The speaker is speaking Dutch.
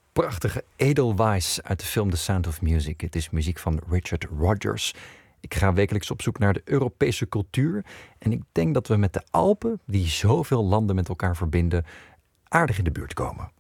Prachtige Edelweiss uit de film The Sound of Music. Het is muziek van Richard Rodgers. Ik ga wekelijks op zoek naar de Europese cultuur. En ik denk dat we met de Alpen, die zoveel landen met elkaar verbinden, aardig in de buurt komen.